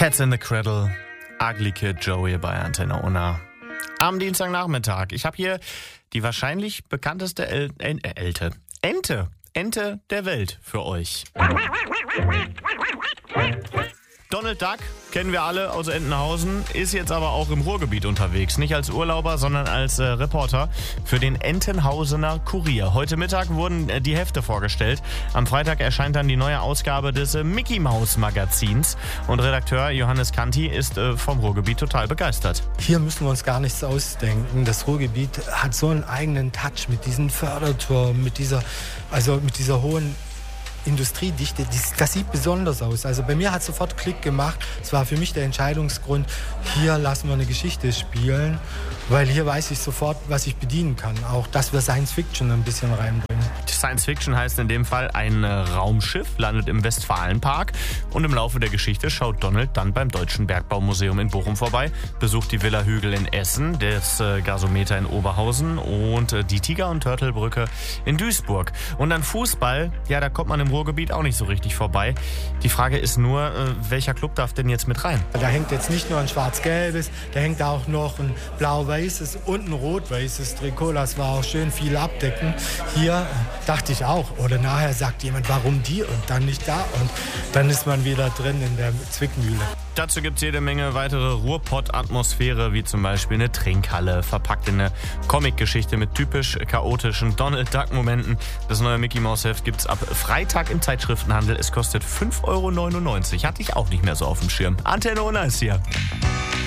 Cats in the Cradle, Ugly Kid Joey bei Antenne Unna. Am Dienstagnachmittag. Ich habe hier die wahrscheinlich bekannteste Ente der Welt für euch. Donald Duck kennen wir alle aus Entenhausen, ist jetzt aber auch im Ruhrgebiet unterwegs. Nicht als Urlauber, sondern als Reporter für den Entenhausener Kurier. Heute Mittag wurden die Hefte vorgestellt. Am Freitag erscheint dann die neue Ausgabe des Mickey Maus Magazins. Und Redakteur Johannes Kanti ist vom Ruhrgebiet total begeistert. Hier müssen wir uns gar nichts ausdenken. Das Ruhrgebiet hat so einen eigenen Touch mit diesen Förderturmen, mit dieser hohen Industriedichte, das sieht besonders aus. Also bei mir hat sofort Klick gemacht. Es war für mich der Entscheidungsgrund, hier lassen wir eine Geschichte spielen, weil hier weiß ich sofort, was ich bedienen kann. Auch, dass wir Science Fiction ein bisschen reinbringen. Science Fiction heißt in dem Fall, ein Raumschiff landet im Westfalenpark und im Laufe der Geschichte schaut Donald dann beim Deutschen Bergbaumuseum in Bochum vorbei, besucht die Villa Hügel in Essen, das Gasometer in Oberhausen und die Tiger- und Turtelbrücke in Duisburg. Und dann Fußball, ja, da kommt man im Ruhrgebiet auch nicht so richtig vorbei. Die Frage ist nur, welcher Club darf denn jetzt mit rein? Da hängt jetzt nicht nur ein schwarz-gelbes, da hängt auch noch ein blau-weißes und ein rot-weißes Trikot. Das war auch schön viel abdecken. Hier dachte ich auch. Oder nachher sagt jemand, warum die und dann nicht da. Und dann ist man wieder drin in der Zwickmühle. Dazu gibt es jede Menge weitere Ruhrpott-Atmosphäre, wie zum Beispiel eine Trinkhalle, verpackt in eine Comic-Geschichte mit typisch chaotischen Donald-Duck-Momenten. Das neue Mickey-Maus-Heft gibt es ab Freitag im Zeitschriftenhandel. Es kostet 5,99 €. Hatte ich auch nicht mehr so auf dem Schirm. Antenne Unna ist hier.